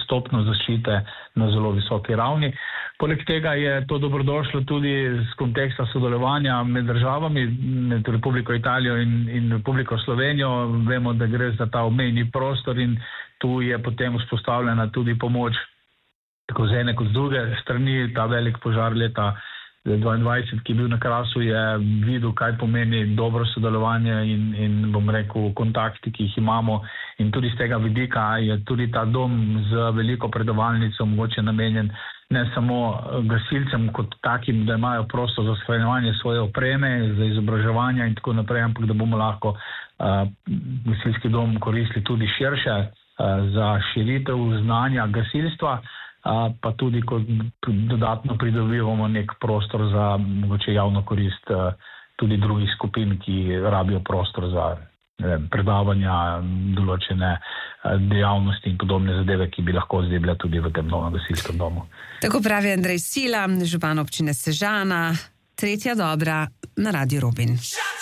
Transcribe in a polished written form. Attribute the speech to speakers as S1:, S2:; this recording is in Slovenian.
S1: stopnjo zaščite na zelo visoki ravni. Poleg tega je to dobrodošlo tudi z konteksta sodelovanja med državami, med Republiko Italijo in Republiko Slovenijo. Vemo, da gre za ta obmejni prostor in tu je potem vzpostavljena tudi pomoč tako z ene kot z druge strani. Ta velik požar leta 2022, ki je bil na Krasu, je videl, kaj pomeni dobro sodelovanje in bom rekel, kontakti, ki jih imamo. In tudi z tega vidika je tudi ta dom z veliko predavalnico mogoče namenjen ne samo gasilcem kot takim, da imajo prostor za shranjevanje svoje opreme, za izobraževanje in tako naprej, ampak da bomo lahko gasilski dom koristili tudi širše za širitev znanja gasilstva, pa tudi kot dodatno pridobivamo nek prostor za mogoče javno korist tudi drugih skupin, ki rabijo prostor za predavanja, določene dejavnosti in podobne zadeve, ki bi lahko zdaj bile tudi v tem novem gasilskem domu.
S2: Tako pravi Andrej Sila, župan občine Sežana. Tretja dobra na Radiu Robin.